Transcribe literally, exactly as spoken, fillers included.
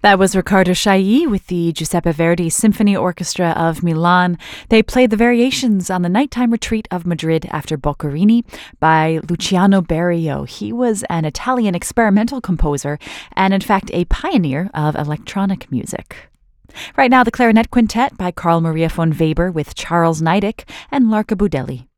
That was Riccardo Chailly with the Giuseppe Verdi Symphony Orchestra of Milan. They played the variations on the Nighttime Retreat of Madrid after Boccherini by Luciano Berio. He was an Italian experimental composer and, in fact, a pioneer of electronic music. Right now, the Clarinet Quintet by Carl Maria von Weber with Charles Neidig and Larka Budelli.